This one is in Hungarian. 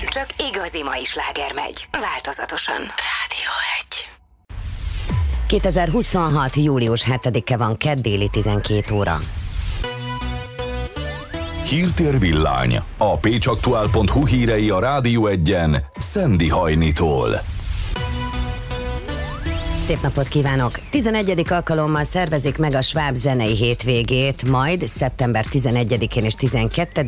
Csak igazi mai sláger megy. Változatosan. Rádió 1. 2026. július 7-e van, kedd déli 12 óra. Hírtér villány. A pécsaktuál.hu hírei a Rádió 1-en Szendi Hajnitól. Szép napot kívánok! 11. alkalommal szervezik meg a Sváb zenei hétvégét, majd szeptember 11-én és 12